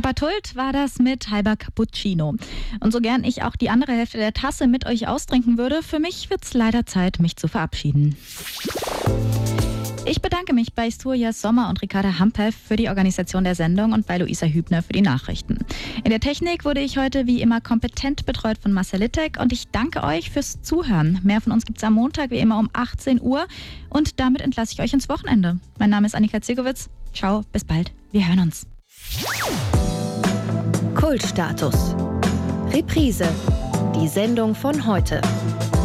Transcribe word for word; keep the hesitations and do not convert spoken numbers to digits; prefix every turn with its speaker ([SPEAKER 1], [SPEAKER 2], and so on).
[SPEAKER 1] Papa Tult war das mit halber Cappuccino. Und so gern ich auch die andere Hälfte der Tasse mit euch austrinken würde, für mich wird's leider Zeit, mich zu verabschieden. Ich bedanke mich bei Surya Sommer und Ricarda Hampev für die Organisation der Sendung und bei Luisa Hübner für die Nachrichten. In der Technik wurde ich heute wie immer kompetent betreut von Marcel Littek und ich danke euch fürs Zuhören. Mehr von uns gibt's am Montag wie immer um achtzehn Uhr und damit entlasse ich euch ins Wochenende. Mein Name ist Annika Zirkowitz. Ciao, bis bald. Wir hören uns.
[SPEAKER 2] Kultstatus. Reprise. Die Sendung von heute.